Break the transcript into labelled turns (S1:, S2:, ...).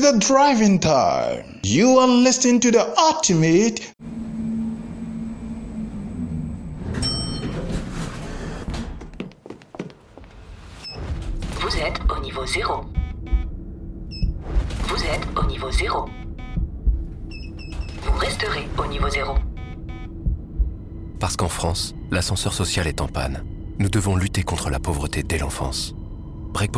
S1: the driving time. You are listening to the ultimate.
S2: Vous êtes au niveau 0. Vous êtes au niveau 0. Vous resterez au niveau 0.
S3: Parce qu'en France, l'ascenseur social est en panne. Nous devons lutter contre la pauvreté dès l'enfance.